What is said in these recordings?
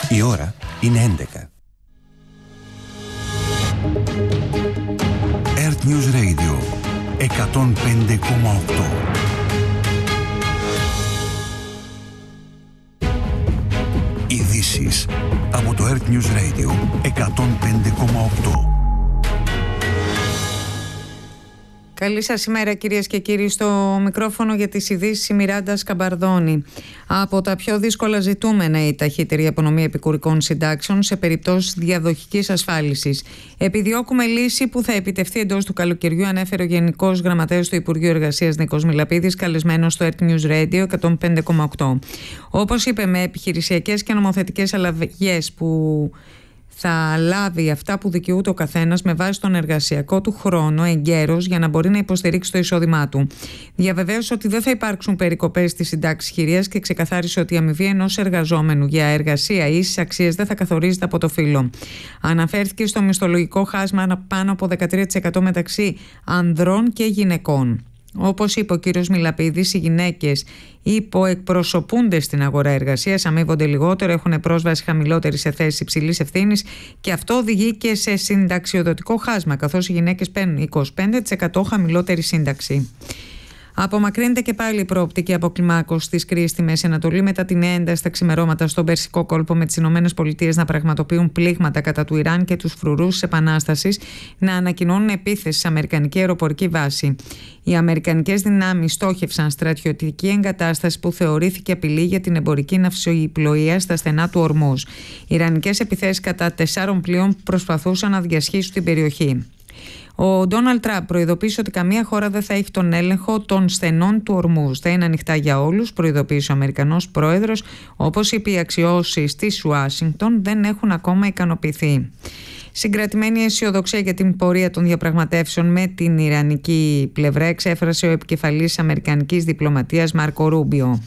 Η ώρα είναι 11. Earth News Radio 105,8. Ειδήσεις από το Earth News Radio 105,8. Καλή σας ημέρα κυρίες και κύριοι. Στο μικρόφωνο για τις ειδήσεις η Μιράντα Σκαμπαρδόνη. Από τα πιο δύσκολα ζητούμενα η ταχύτερη απονομή επικουρικών συντάξεων σε περιπτώσεις διαδοχικής ασφάλισης. Επιδιώκουμε λύση που θα επιτευχθεί εντός του καλοκαιριού, ανέφερε ο Γενικός Γραμματέας του Υπουργείου Εργασίας Νίκος Μιλαπίδης, καλεσμένος στο Earth News Radio 105,8. Όπως είπε, με επιχειρησιακές και νομοθετικές αλλαγές που θα λάβει αυτά που δικαιούται ο καθένας με βάση τον εργασιακό του χρόνο εγκαίρως για να μπορεί να υποστηρίξει το εισόδημά του. Διαβεβαίωσε ότι δεν θα υπάρξουν περικοπές στις συντάξεις χειρίας και ξεκαθάρισε ότι η αμοιβή ενός εργαζόμενου για εργασία ίσης αξίας δεν θα καθορίζεται από το φύλο. Αναφέρθηκε στο μισθολογικό χάσμα πάνω από 13% μεταξύ ανδρών και γυναικών. Όπως είπε ο κύριος Μιλαπίδης, οι γυναίκες υποεκπροσωπούνται στην αγορά εργασίας, αμείβονται λιγότερο, έχουν πρόσβαση χαμηλότερη σε θέσεις υψηλής ευθύνης και αυτό οδηγεί και σε συνταξιοδοτικό χάσμα, καθώς οι γυναίκες παίρνουν 25% χαμηλότερη σύνταξη. Απομακρύνεται και πάλι η προοπτική αποκλιμάκωση της κρίσης στη Μέση Ανατολή μετά την ένταση στα ξημερώματα στον Περσικό κόλπο, με τις ΗΠΑ να πραγματοποιούν πλήγματα κατά του Ιράν και τους φρουρούς της Επανάστασης να ανακοινώνουν επίθεση σε αμερικανική αεροπορική βάση. Οι αμερικανικές δυνάμεις στόχευσαν στρατιωτική εγκατάσταση που θεωρήθηκε απειλή για την εμπορική ναυσιπλοεία στα στενά του Ορμούζ. Οι ιρανικές επιθέσεις κατά 4 πλοίων προσπαθούσαν να διασχίσουν την περιοχή. Ο Ντόναλντ Τραμπ προειδοποίησε ότι καμία χώρα δεν θα έχει τον έλεγχο των στενών του Ορμούζ. Θα είναι ανοιχτά για όλους, προειδοποίησε ο Αμερικανός πρόεδρος. Όπως είπε, οι αξιώσεις της Ουάσιγκτον δεν έχουν ακόμα ικανοποιηθεί. Συγκρατημένη αισιοδοξία για την πορεία των διαπραγματεύσεων με την ιρανική πλευρά εξέφρασε ο επικεφαλής αμερικανικής διπλωματίας Μάρκο Ρούμπιο.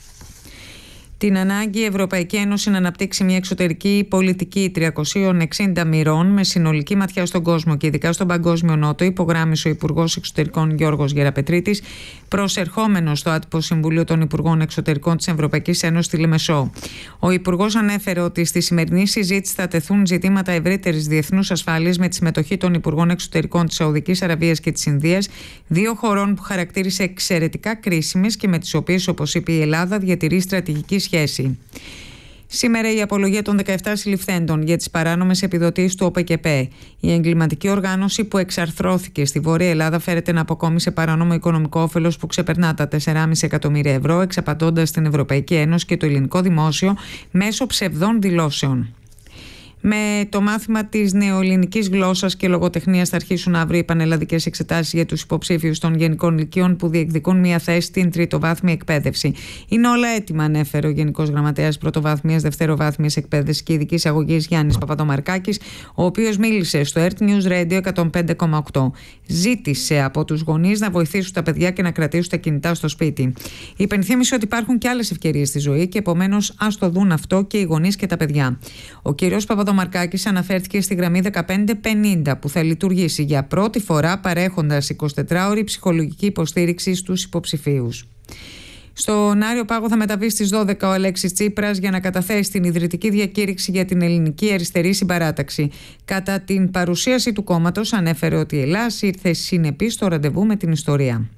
Την ανάγκη η Ευρωπαϊκή Ένωση να αναπτύξει μια εξωτερική πολιτική 360 μοιρών με συνολική ματιά στον κόσμο και ειδικά στον Παγκόσμιο Νότο, υπογράμμισε ο Υπουργός Εξωτερικών Γιώργος Γεραπετρίτης, προσερχόμενος στο άτυπο Συμβουλίο των Υπουργών Εξωτερικών της Ευρωπαϊκής Ένωσης στη Λεμεσό. Ο Υπουργός ανέφερε ότι στη σημερινή συζήτηση θα τεθούν ζητήματα ευρύτερης διεθνούς ασφάλειας με τη συμμετοχή των Υπουργών Εξωτερικών της Σαουδικής Αραβίας και της Ινδίας, δύο χωρών που χαρακτήρισε εξαιρετικά κρίσιμες και με τις οποίες, όπως είπε, η Ελλάδα διατηρεί στρατηγική σχέση. Σήμερα η απολογία των 17 συλληφθέντων για τις παράνομες επιδοτήσεις του ΟΠΕΚΕΠΕ. Η εγκληματική οργάνωση που εξαρθρώθηκε στη Βόρεια Ελλάδα φέρεται να αποκόμισε παράνομο οικονομικό όφελος που ξεπερνά τα 4,5 εκατομμύρια ευρώ, εξαπατώντας την Ευρωπαϊκή Ένωση και το ελληνικό δημόσιο μέσω ψευδών δηλώσεων. Με το μάθημα της νεοελληνικής γλώσσας και λογοτεχνίας θα αρχίσουν αύριο οι πανελλαδικές εξετάσεις για τους υποψήφιους των γενικών λυκείων που διεκδικούν μια θέση στην τριτοβάθμια εκπαίδευση. Είναι όλα έτοιμα, ανέφερε ο Γενικός Γραμματέας Πρωτοβάθμιας Δευτεροβάθμιας Εκπαίδευσης και Ειδικής Αγωγής Γιάννης Παπαδομαρκάκης, ο οποίος μίλησε στο Earth News Radio 105,8. Ζήτησε από τους γονείς να βοηθήσουν τα παιδιά και να κρατήσουν τα κινητά στο σπίτι. Υπενθύμησε ότι υπάρχουν και άλλες ευκαιρίες στη ζωή και επομένως ας το δουν αυτό και οι γονείς και τα παιδιά. Ο κύριος Παπαδομαρκάκης αναφέρθηκε στη γραμμή 1550 που θα λειτουργήσει για πρώτη φορά παρέχοντας 24ωρη ψυχολογική υποστήριξη στους υποψηφίους. Στον Άριο Πάγο θα μεταβεί στις 12 ο Αλέξης Τσίπρας για να καταθέσει την ιδρυτική διακήρυξη για την Ελληνική Αριστερή Συμπαράταξη. Κατά την παρουσίαση του κόμματος ανέφερε ότι η Ελλάδα ήρθε συνεπής στο ραντεβού με την ιστορία.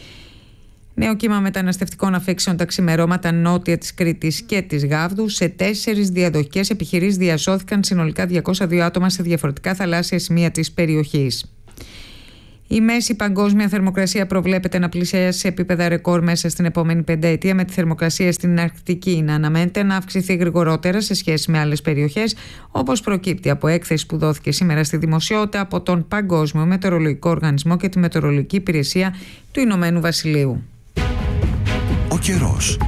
Νέο κύμα μεταναστευτικών αφήξεων τα ξημερώματα νότια της Κρήτης και της Γάβδου. Σε 4 διαδοχικές επιχειρήσεις διασώθηκαν συνολικά 202 άτομα σε διαφορετικά θαλάσσια σημεία της περιοχής. Η μέση παγκόσμια θερμοκρασία προβλέπεται να πλησιάσει σε επίπεδα ρεκόρ μέσα στην επόμενη πενταετία, με τη θερμοκρασία στην Αρκτική να αναμένεται να αυξηθεί γρηγορότερα σε σχέση με άλλες περιοχές, όπως προκύπτει από έκθεση που δόθηκε σήμερα στη δημοσιότητα από τον Παγκόσμιο Μετεωρολογικό Οργανισμό και τη Μετεωρολογική Υπηρεσία του Ηνωμένου Βασιλείου. Ο καιρός.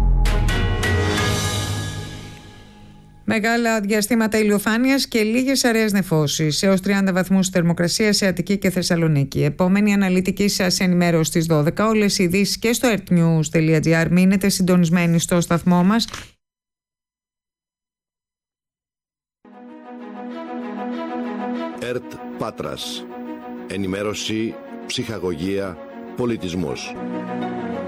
Μεγάλα διαστήματα ηλιοφάνειας και λίγες αραιές νεφώσεις, έως 30 βαθμούς θερμοκρασία σε Αττική και Θεσσαλονίκη. Επόμενη αναλυτική σας ενημέρωση στις 12. Όλες οι ειδήσεις και στο earthnews.gr. Μείνετε συντονισμένοι στο σταθμό μας. ΕΡΤ Πάτρας. Ενημέρωση, ψυχαγωγία, πολιτισμός.